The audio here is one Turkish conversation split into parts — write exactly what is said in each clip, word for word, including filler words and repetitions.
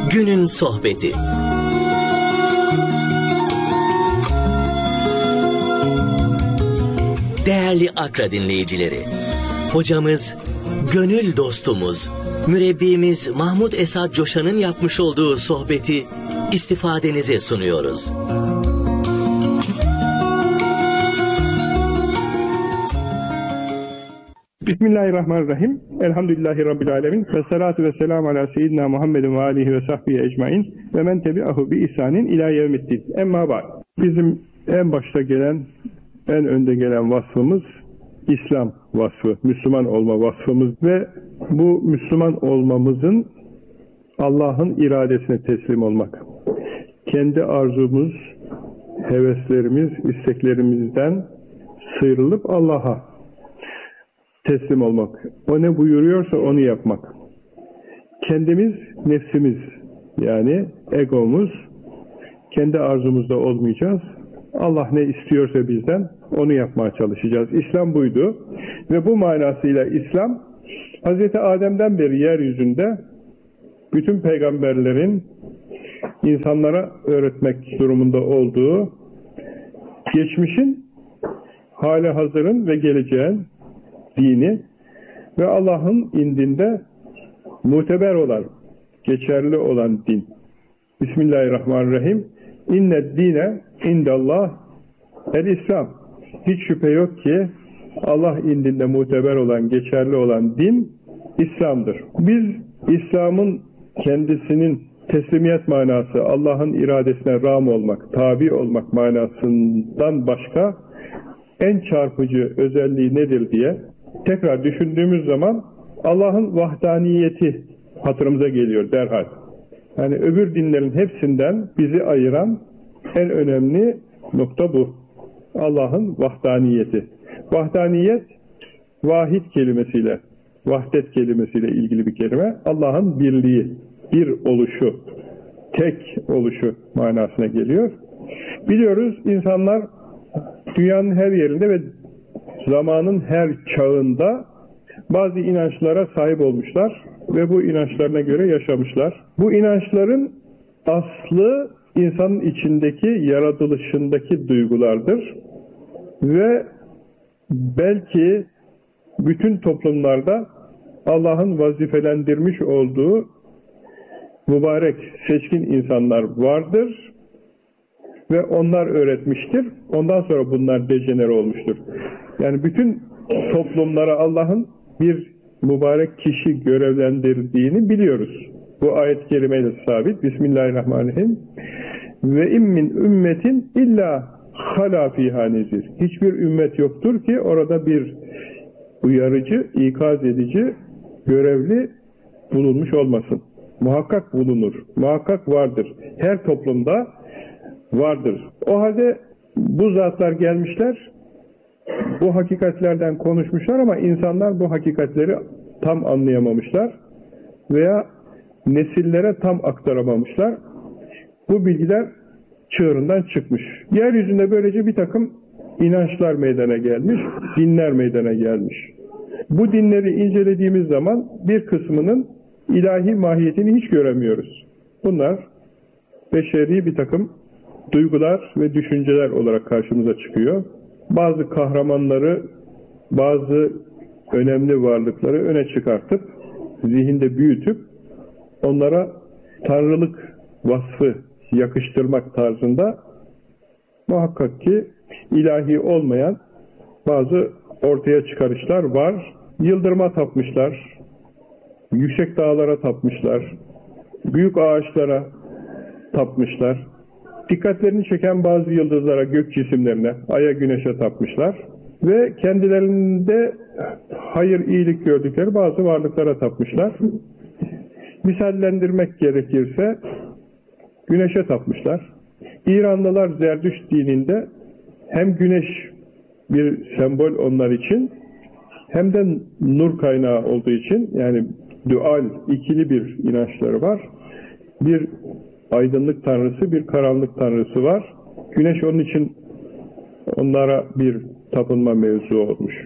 Günün Sohbeti. Değerli Akra dinleyicileri, hocamız, gönül dostumuz, mürebbimiz Mahmud Esad Coşan'ın yapmış olduğu sohbeti istifadenize sunuyoruz. Bismillahirrahmanirrahim. Elhamdülillahi Rabbil alemin. Ve salatu ve selamu ala seyyidina Muhammedin ve alihi ve sahbihi ecmain. Ve men tebi'ahu bi ihsanin ila yevmiddin. Emma ba'd. Bizim en başta gelen, en önde gelen vasfımız İslam vasfı, Müslüman olma vasfımız ve bu Müslüman olmamızın Allah'ın iradesine teslim olmak. Kendi arzumuz, heveslerimiz, isteklerimizden sıyrılıp Allah'a teslim olmak. O ne buyuruyorsa onu yapmak. Kendimiz, nefsimiz, yani egomuz, kendi arzumuzda olmayacağız. Allah ne istiyorsa bizden onu yapmaya çalışacağız. İslam buydu. Ve bu manasıyla İslam, Hazreti Adem'den beri yeryüzünde bütün peygamberlerin insanlara öğretmek durumunda olduğu, geçmişin, hali hazırın ve geleceğin dini ve Allah'ın indinde muteber olan, geçerli olan din. Bismillahirrahmanirrahim. İnned dine indallah el-İslam. Hiç şüphe yok ki Allah indinde muteber olan, geçerli olan din İslam'dır. Biz İslam'ın kendisinin teslimiyet manası, Allah'ın iradesine rağm olmak, tabi olmak manasından başka en çarpıcı özelliği nedir diye tekrar düşündüğümüz zaman Allah'ın vahdaniyeti hatırımıza geliyor derhal. Yani öbür dinlerin hepsinden bizi ayıran en önemli nokta bu. Allah'ın vahdaniyeti. Vahdaniyet, vahid kelimesiyle, vahdet kelimesiyle ilgili bir kelime. Allah'ın birliği, bir oluşu, tek oluşu manasına geliyor. Biliyoruz insanlar dünyanın her yerinde ve zamanın her çağında bazı inançlara sahip olmuşlar ve bu inançlarına göre yaşamışlar. Bu inançların aslı insanın içindeki, yaratılışındaki duygulardır ve belki bütün toplumlarda Allah'ın vazifelendirmiş olduğu mübarek, seçkin insanlar vardır ve onlar öğretmiştir. Ondan sonra bunlar dejenere olmuştur. Yani bütün toplumlara Allah'ın bir mübarek kişi görevlendirdiğini biliyoruz. Bu ayet-i kerimeyle sabit. Bismillahirrahmanirrahim. Ve in min ümmetin illa hala fiha nezir. Hiçbir ümmet yoktur ki orada bir uyarıcı, ikaz edici, görevli bulunmuş olmasın. Muhakkak bulunur. Muhakkak vardır. Her toplumda vardır. O halde bu zatlar gelmişler, bu hakikatlerden konuşmuşlar ama insanlar bu hakikatleri tam anlayamamışlar veya nesillere tam aktaramamışlar. Bu bilgiler çığırından çıkmış. Yeryüzünde böylece bir takım inançlar meydana gelmiş, dinler meydana gelmiş. Bu dinleri incelediğimiz zaman bir kısmının ilahi mahiyetini hiç göremiyoruz. Bunlar beşeri bir takım duygular ve düşünceler olarak karşımıza çıkıyor. Bazı kahramanları, bazı önemli varlıkları öne çıkartıp, zihinde büyütüp, onlara tanrılık vasfı yakıştırmak tarzında muhakkak ki ilahi olmayan bazı ortaya çıkarışlar var. Yıldırıma tapmışlar, yüksek dağlara tapmışlar, büyük ağaçlara tapmışlar. Dikkatlerini çeken bazı yıldızlara, gök cisimlerine, aya, güneşe tapmışlar ve kendilerinde hayır, iyilik gördükleri bazı varlıklara tapmışlar. Misallendirmek gerekirse güneşe tapmışlar. İranlılar Zerdüşt dininde hem güneş bir sembol onlar için hem de nur kaynağı olduğu için, yani dual, ikili bir inançları var. Bir aydınlık tanrısı, bir karanlık tanrısı var. Güneş onun için onlara bir tapınma mevzu olmuş.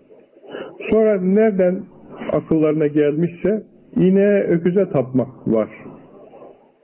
Sonra nereden akıllarına gelmişse ineğe, öküze tapmak var.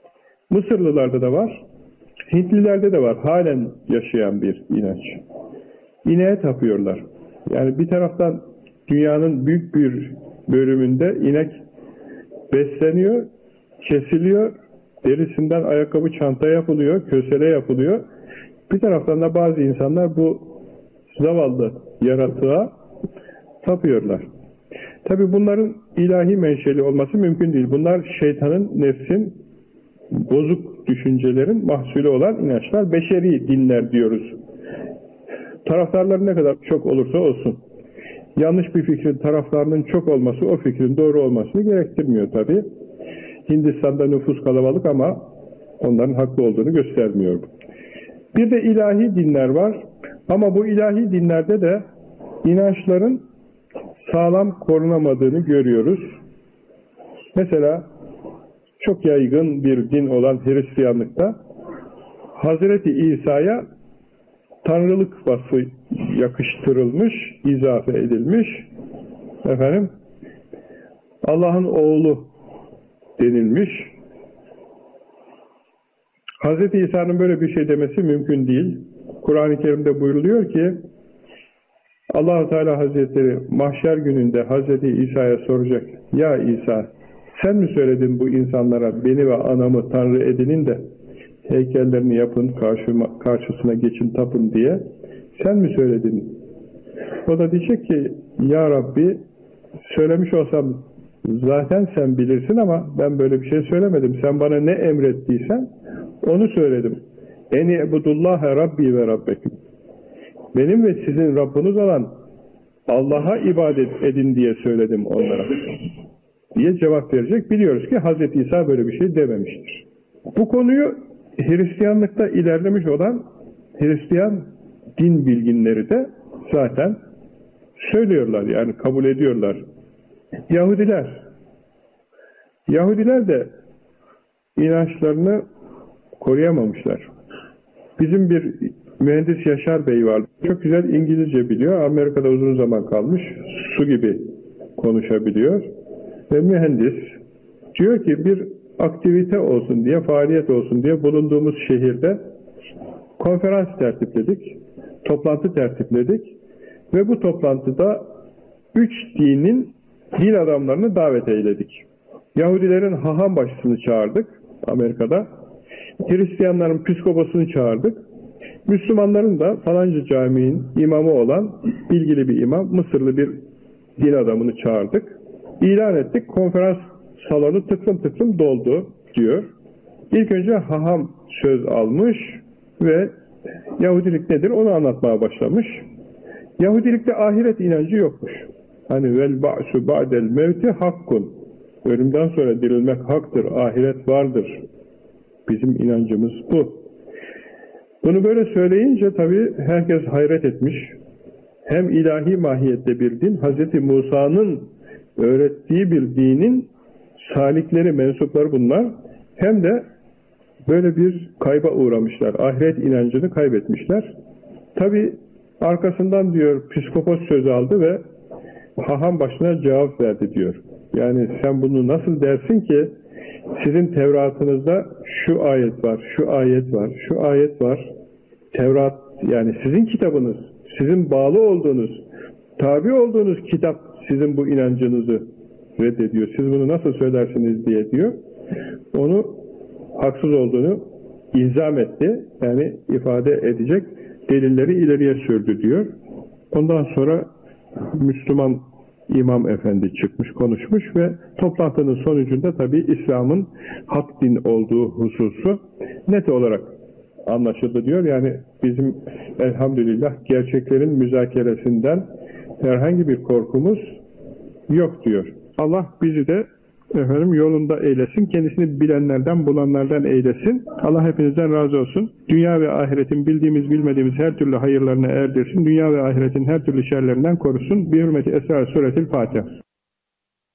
Mısırlılarda da var, Hintlilerde de var, halen yaşayan bir inanç. İneğe tapıyorlar. Yani bir taraftan dünyanın büyük bir bölümünde inek besleniyor, kesiliyor, derisinden ayakkabı, çanta yapılıyor, kösele yapılıyor. Bir taraftan da bazı insanlar bu zavallı yaratığa tapıyorlar. Tabi bunların ilahi menşeli olması mümkün değil. Bunlar şeytanın, nefsin, bozuk düşüncelerin mahsulü olan inançlar. Beşeri dinler diyoruz. Taraftarları ne kadar çok olursa olsun. Yanlış bir fikrin taraftarının çok olması o fikrin doğru olmasını gerektirmiyor tabi. Hindistan'da nüfus kalabalık ama onların haklı olduğunu göstermiyor. Bir de ilahi dinler var. Ama bu ilahi dinlerde de inançların sağlam korunamadığını görüyoruz. Mesela çok yaygın bir din olan Hristiyanlıkta Hazreti İsa'ya tanrılık vasfı yakıştırılmış, izafe edilmiş. Efendim, Allah'ın oğlu denilmiş. Hazreti İsa'nın böyle bir şey demesi mümkün değil. Kur'an-ı Kerim'de buyruluyor ki Allah-u Teala Hazretleri mahşer gününde Hazreti İsa'ya soracak. Ya İsa, sen mi söyledin bu insanlara beni ve anamı Tanrı edinin de heykellerini yapın, karşıma, karşısına geçin, tapın diye? Sen mi söyledin? O da diyecek ki, Ya Rabbi, söylemiş olsam zaten sen bilirsin ama ben böyle bir şey söylemedim. Sen bana ne emrettiysen onu söyledim. Eni ebudullaha Rabbi ve Rabbekum. Benim ve sizin Rabbiniz olan Allah'a ibadet edin diye söyledim onlara diye cevap verecek. Biliyoruz ki Hazreti İsa böyle bir şey dememiştir. Bu konuyu Hristiyanlıkta ilerlemiş olan Hristiyan din bilginleri de zaten söylüyorlar, yani kabul ediyorlar. Yahudiler Yahudiler de inançlarını koruyamamışlar. Bizim bir mühendis Yaşar Bey vardı. Çok güzel İngilizce biliyor. Amerika'da uzun zaman kalmış. Su gibi konuşabiliyor. Ve mühendis diyor ki bir aktivite olsun diye, faaliyet olsun diye bulunduğumuz şehirde konferans tertipledik. Toplantı tertipledik. Ve bu toplantıda üç dinin din adamlarını davet eyledik. Yahudilerin haham başısını çağırdık Amerika'da. Hristiyanların psikoposunu çağırdık. Müslümanların da falanca caminin imamı olan bilgili bir imam, Mısırlı bir din adamını çağırdık. İlan ettik. Konferans salonu tıklım tıklım doldu diyor. İlk önce haham söz almış ve Yahudilik nedir onu anlatmaya başlamış. Yahudilikte ahiret inancı yokmuş. Hani vel ba'su ba'del mevti hakkun. Ölümden sonra dirilmek haktır, ahiret vardır. Bizim inancımız bu. Bunu böyle söyleyince tabii herkes hayret etmiş. Hem ilahi mahiyette bir din, Hz. Musa'nın öğrettiği bir dinin salikleri, mensupları bunlar. Hem de böyle bir kayba uğramışlar. Ahiret inancını kaybetmişler. Tabii arkasından diyor psikopos söz aldı ve haham başına cevap verdi diyor. Yani sen bunu nasıl dersin ki sizin Tevrat'ınızda şu ayet var, şu ayet var, şu ayet var. Tevrat yani sizin kitabınız, sizin bağlı olduğunuz, tabi olduğunuz kitap sizin bu inancınızı reddediyor. Siz bunu nasıl söylersiniz diye diyor. Onu haksız olduğunu ilzam etti. Yani ifade edecek delilleri ileriye sürdü diyor. Ondan sonra Müslüman İmam Efendi çıkmış, konuşmuş ve toplantının sonucunda tabii İslam'ın hak din olduğu hususu net olarak anlaşıldı diyor. Yani bizim elhamdülillah gerçeklerin müzakeresinden herhangi bir korkumuz yok diyor. Allah bizi de efendim yolunda eylesin. Kendisini bilenlerden, bulanlardan eylesin. Allah hepinizden razı olsun. Dünya ve ahiretin bildiğimiz, bilmediğimiz her türlü hayırlarına erdirsin. Dünya ve ahiretin her türlü şerlerinden korusun. Bir hürmeti Esrar Suretil Fatiha.